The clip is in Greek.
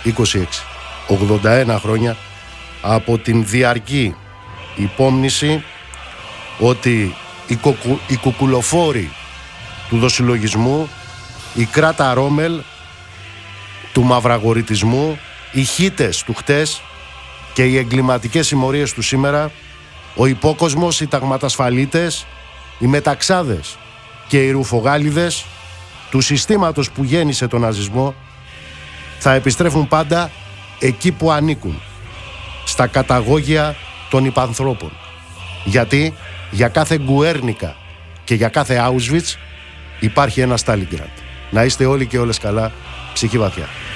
81 χρόνια από την διαρκή υπόμνηση ότι οι κουκουλοφόροι του δοσυλλογισμού, η κράτα Ρόμελ του μαυραγορητισμού, οι χίτες του χτες και οι εγκληματικές συμμορίες του σήμερα, ο υπόκοσμος, οι ταγματασφαλίτες, οι μεταξάδες και οι ρουφογάλιδες του συστήματος που γέννησε τον ναζισμό θα επιστρέφουν πάντα εκεί που ανήκουν, στα καταγόγια των υπανθρώπων. Γιατί για κάθε Γκουέρνικα και για κάθε Auschwitz υπάρχει ένα Στάλινγκραντ. Να είστε όλοι και όλες καλά, ψυχή βαθιά.